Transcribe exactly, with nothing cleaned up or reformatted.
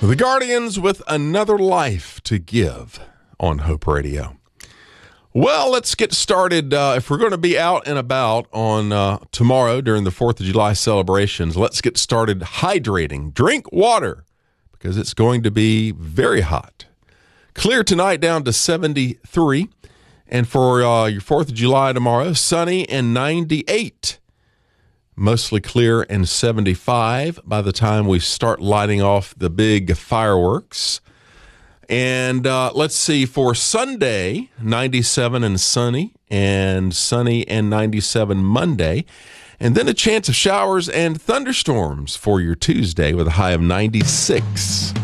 The Guardians with another life to give on Hope Radio. Well, let's get started. Uh, if we're going to be out and about on uh, tomorrow during the fourth of July celebrations, let's get started hydrating. Drink water because it's going to be very hot. Clear tonight down to seventy-three. And for uh, your fourth of July tomorrow, sunny and ninety-eight. Mostly clear and seventy-five by the time we start lighting off the big fireworks. And uh, let's see, for Sunday, ninety-seven and sunny, and sunny and ninety-seven Monday. And then a chance of showers and thunderstorms for your Tuesday with a high of ninety-six.